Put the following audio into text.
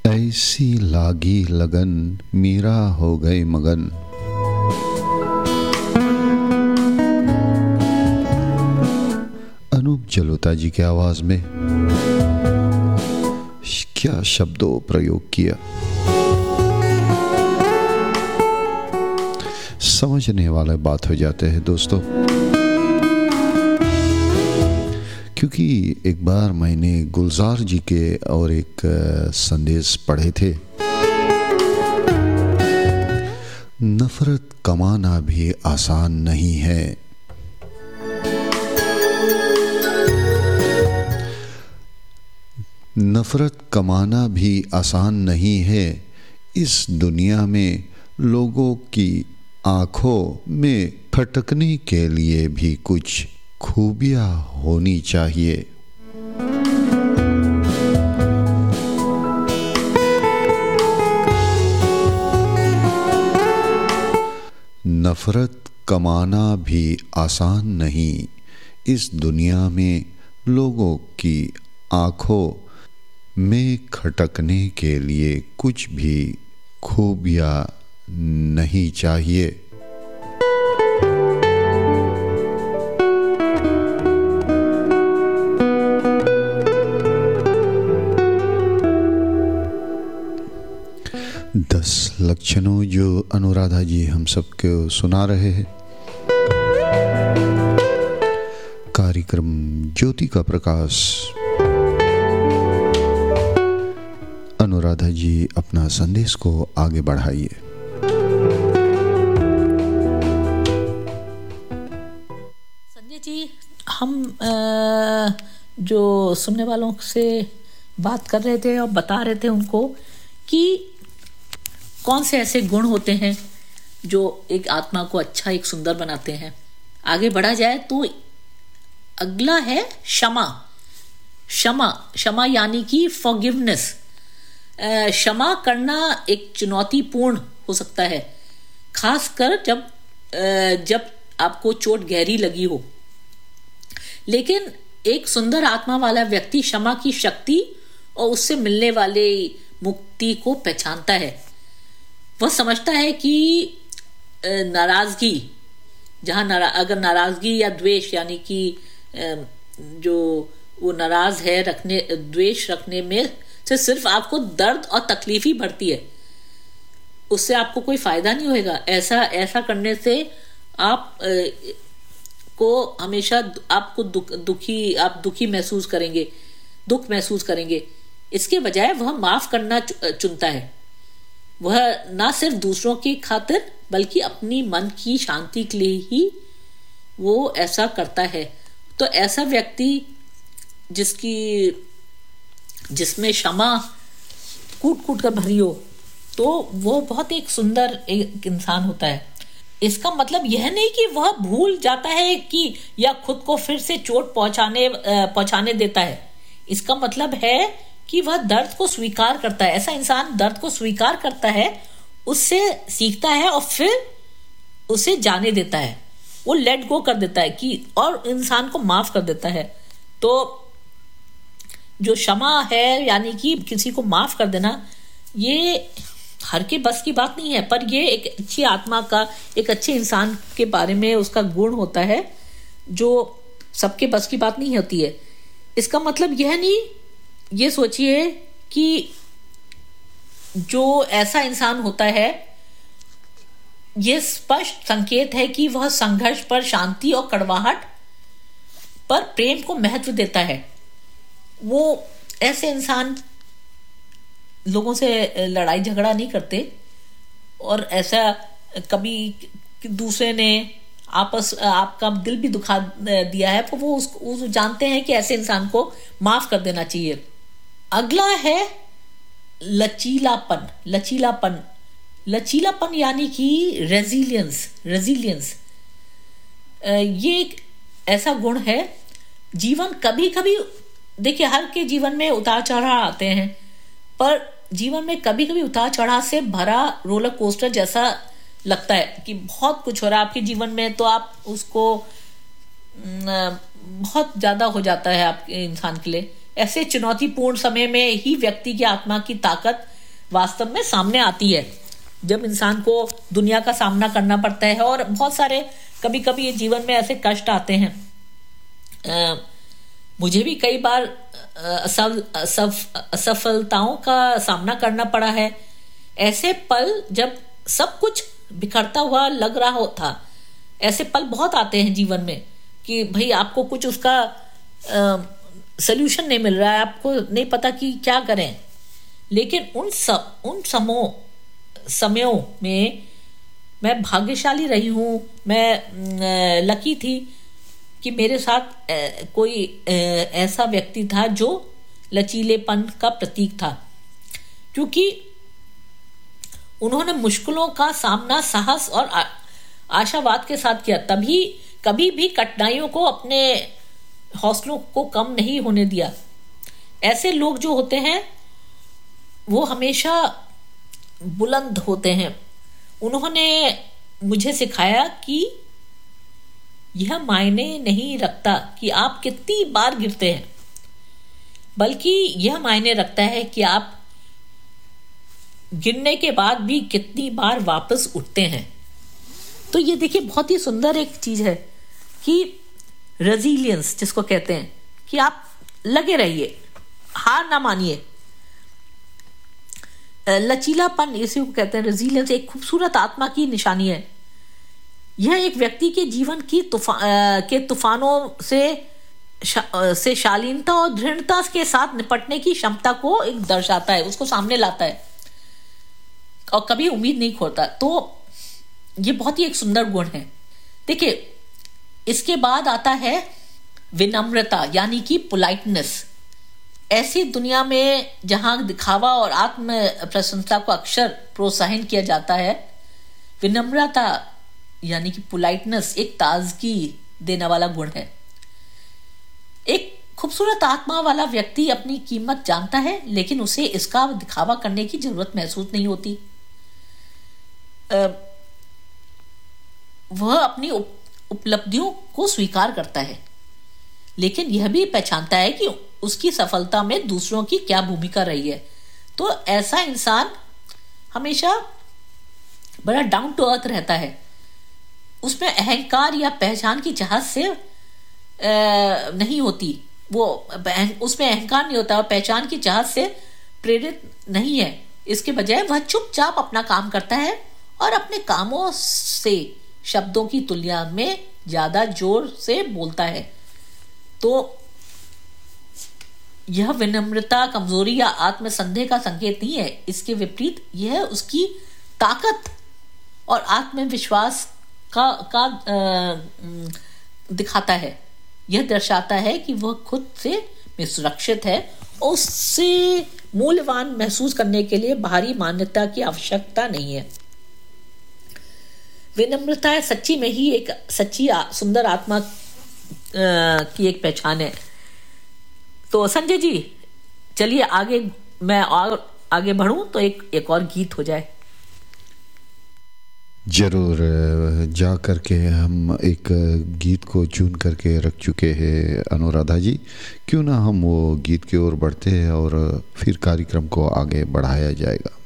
ऐसी लागी लगन मीरा हो गई मगन। अनूप जलोटा जी की आवाज में क्या शब्दों प्रयोग किया, समझने वाले बात हो जाते हैं दोस्तों। क्योंकि एक बार मैंने गुलजार जी के और एक संदेश पढ़े थे, नफरत कमाना भी आसान नहीं है। नफरत कमाना भी आसान नहीं है। इस दुनिया में लोगों की आंखों में फटकने के लिए भी कुछ खूबियां होनी चाहिए। नफरत कमाना भी आसान नहीं। इस दुनिया में लोगों की आंखों में खटकने के लिए कुछ भी खूबियां नहीं चाहिए। दस लक्षणों जो अनुराधा जी हम सबको सुना रहे हैं। कार्यक्रम ज्योति का प्रकाश। अनुराधा जी अपना संदेश को आगे बढ़ाइए। संजय जी, हम जो सुनने वालों से बात कर रहे थे और बता रहे थे उनको कि कौन से ऐसे गुण होते हैं जो एक आत्मा को अच्छा, एक सुंदर बनाते हैं। आगे बढ़ा जाए तो अगला है क्षमा। क्षमा क्षमा यानी कि फॉरगिवनेस। क्षमा करना एक चुनौतीपूर्ण हो सकता है, खासकर जब आपको चोट गहरी लगी हो। लेकिन एक सुंदर आत्मा वाला व्यक्ति क्षमा की शक्ति और उससे मिलने वाले मुक्ति को पहचानता है। वह समझता है कि नाराजगी, जहाँ अगर नाराजगी या द्वेष यानी कि जो वो नाराज है द्वेष रखने में से सिर्फ आपको दर्द और तकलीफ ही बढ़ती है, उससे आपको कोई फायदा नहीं होगा। ऐसा करने से आप को हमेशा आपको दुखी महसूस करेंगे, दुख महसूस करेंगे। इसके बजाय वह माफ करना चुनता है। वह ना सिर्फ दूसरों की खातिर बल्कि अपनी मन की शांति के लिए ही वो ऐसा करता है। तो ऐसा व्यक्ति जिसमें क्षमा कूट कूट कर भरी हो, तो वो बहुत एक सुंदर एक इंसान होता है। इसका मतलब यह नहीं कि वह भूल जाता है कि या खुद को फिर से चोट पहुंचाने देता है। इसका मतलब है कि वह दर्द को स्वीकार करता है। ऐसा इंसान दर्द को स्वीकार करता है, उससे सीखता है और फिर उसे जाने देता है। वो लेट गो कर देता है कि और इंसान को माफ कर देता है। तो जो क्षमा है यानी कि किसी को माफ कर देना, ये हर के बस की बात नहीं है, पर ये एक अच्छी आत्मा का, एक अच्छे इंसान के बारे में उसका गुण होता है जो सबके बस की बात नहीं होती है। इसका मतलब यह नहीं, ये सोचिए कि जो ऐसा इंसान होता है, यह स्पष्ट संकेत है कि वह संघर्ष पर शांति और कड़वाहट पर प्रेम को महत्व देता है। वो ऐसे इंसान लोगों से लड़ाई झगड़ा नहीं करते और ऐसा कभी दूसरे ने आपका दिल भी दुखा दिया है तो वो जानते हैं कि ऐसे इंसान को माफ कर देना चाहिए। अगला है लचीलापन। लचीलापन यानी कि रेजिलियंस। ये एक ऐसा गुण है। जीवन कभी कभी, देखिए, हर के जीवन में उतार चढ़ाव आते हैं, पर जीवन में कभी कभी उतार चढ़ाव से भरा रोलर कोस्टर जैसा लगता है कि बहुत कुछ हो रहा है आपके जीवन में, तो आप उसको बहुत ज्यादा हो जाता है आपके इंसान के लिए। ऐसे चुनौतीपूर्ण समय में ही व्यक्ति की आत्मा की ताकत वास्तव में सामने आती है जब इंसान को दुनिया का सामना करना पड़ता है। और बहुत सारे कभी कभी ये जीवन में ऐसे कष्ट आते हैं, मुझे भी कई बार असफलताओं का सामना करना पड़ा है। ऐसे पल जब सब कुछ बिखरता हुआ लग रहा होता, ऐसे पल बहुत आते हैं जीवन में कि भाई आपको कुछ उसका सल्यूशन नहीं मिल रहा है, आपको नहीं पता कि क्या करें। लेकिन उन समयों में मैं भाग्यशाली रही हूँ, मैं लकी थी कि मेरे साथ कोई ऐसा व्यक्ति था जो लचीलेपन का प्रतीक था, क्योंकि उन्होंने मुश्किलों का सामना साहस और आशावाद के साथ किया, तभी कभी भी कठिनाइयों को अपने हौसलों को कम नहीं होने दिया। ऐसे लोग जो होते हैं वो हमेशा बुलंद होते हैं। उन्होंने मुझे सिखाया कि यह मायने नहीं रखता कि आप कितनी बार गिरते हैं, बल्कि यह मायने रखता है कि आप गिरने के बाद भी कितनी बार वापस उठते हैं। तो ये देखिए बहुत ही सुंदर एक चीज है कि रेजिलियंस जिसको कहते हैं, कि आप लगे रहिए, हार ना मानिए। लचीलापन इसी को कहते हैं, रेजिलियंस एक खूबसूरत आत्मा की निशानी है। यह एक व्यक्ति के जीवन की तूफानों से शालीनता और दृढ़ता के साथ निपटने की क्षमता को एक दर्शाता है, उसको सामने लाता है और कभी उम्मीद नहीं खोता। तो ये बहुत ही एक सुंदर गुण है। देखिए इसके बाद आता है विनम्रता, यानी कि पोलाइटनेस। ऐसी दुनिया में जहां दिखावा और आत्म प्रशंसा को अक्सर प्रोत्साहन किया जाता है, विनम्रता यानी कि पोलाइटनेस एक ताजगी देने वाला गुण है। एक खूबसूरत आत्मा वाला व्यक्ति अपनी कीमत जानता है, लेकिन उसे इसका दिखावा करने की जरूरत महसूस नहीं होती। वह अपनी उपलब्धियों को स्वीकार करता है, लेकिन यह भी पहचानता है कि उसकी सफलता में दूसरों की क्या भूमिका रही है। तो ऐसा इंसान हमेशा बड़ा डाउन टू अर्थ रहता है। उसमें अहंकार या पहचान की चाहत से नहीं होती, वो उसमें अहंकार नहीं होता और पहचान की चाहत से प्रेरित नहीं है। इसके बजाय वह चुपचाप अपना काम करता है और अपने कामों से शब्दों की तुलना में ज्यादा जोर से बोलता है। तो यह विनम्रता कमजोरी या आत्मसंदेह का संकेत नहीं है, इसके विपरीत यह उसकी ताकत और आत्मविश्वास का दिखाता है। यह दर्शाता है कि वह खुद से में सुरक्षित है और उससे मूल्यवान महसूस करने के लिए बाहरी मान्यता की आवश्यकता नहीं है। विनम्रता सच्ची में ही एक सच्ची सुंदर आत्मा की एक पहचान है। तो संजय जी चलिए आगे, मैं और आगे बढ़ूं तो एक और गीत हो जाए। जरूर, जा करके हम एक गीत को चुन करके रख चुके हैं अनुराधा जी। क्यों ना हम वो गीत की ओर बढ़ते हैं और फिर कार्यक्रम को आगे बढ़ाया जाएगा।